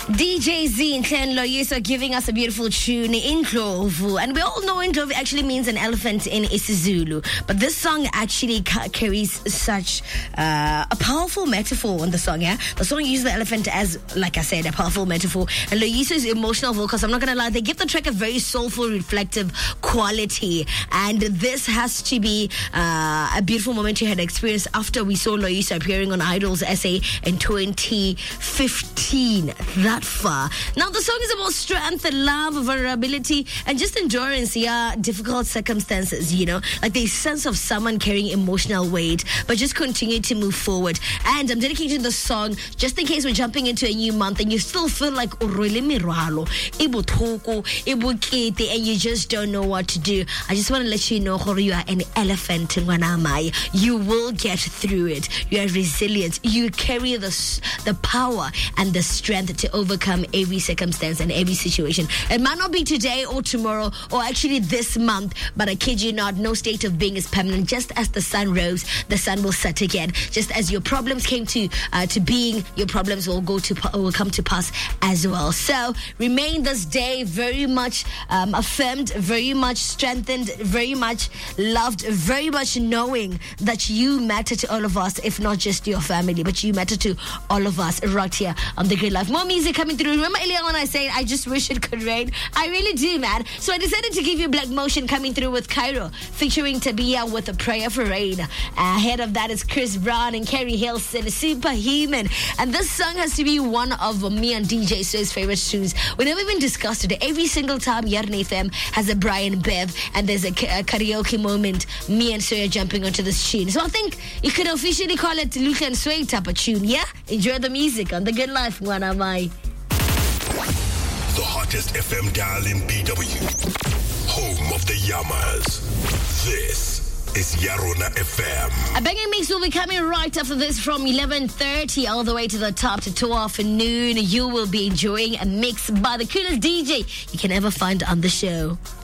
DJ Z and Ken Loyiso giving us a beautiful tune, Indlovu. And we all know Indlovu actually means an elephant in isiZulu. But this song actually carries such a powerful metaphor on the song, yeah? The song uses the elephant as, like I said, a powerful metaphor. And Loyiso's emotional vocals, I'm not going to lie, they give the track a very soulful, reflective quality. And this has to be a beautiful moment you had experienced after we saw Loyiso appearing on Idol's SA in 2015. That far. Now, the song is about strength and love, vulnerability, and just endurance, difficult circumstances, like the sense of someone carrying emotional weight, but just continue to move forward. And I'm dedicating the song just in case we're jumping into a new month and you still feel like and you just don't know what to do. I just want to let you know you are an elephant. You will get through it. You are resilient. You carry the power and the strength to overcome every circumstance and every situation. It might not be today or tomorrow or actually this month, but I kid you not, no state of being is permanent. Just as the sun rose, the sun will set again. Just as your problems came to being, your problems will come to pass as well. So remain this day very much affirmed, very much strengthened, very much loved, very much knowing that you matter to all of us, if not just your family, but you matter to all of us right here on The Great Life. More music coming through. Remember earlier when I said I just wish it could rain? I really do, man. So I decided to give you Black Motion coming through with Cairo, featuring Tabia with A Prayer for Rain. Ahead of that is Chris Brown and Carrie Hilson, Superhuman. And this song has to be one of me and DJ Sway's favorite tunes. We never even discussed it. Every single time Yarn FM has a Brian Bev and there's a karaoke moment, me and Sway are jumping onto this tune. So I think you could officially call it Luke and Sway type of tune, yeah? Enjoy the music on The Good Life, Wanamai. The hottest FM dial in BW. Home of the Yamas. This is Yarona FM. A banging mix will be coming right after this from 11:30 all the way to the top to 12 noon. You will be enjoying a mix by the coolest DJ you can ever find on the show.